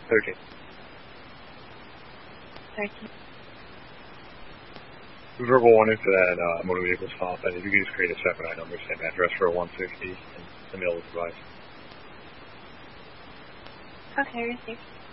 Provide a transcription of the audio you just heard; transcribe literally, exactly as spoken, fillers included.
thirteen. thirteen. Verbal warning for that uh, motor vehicle stop, and if you could just create a separate number, same address for a one sixty, and the mail is advised. Okay, received.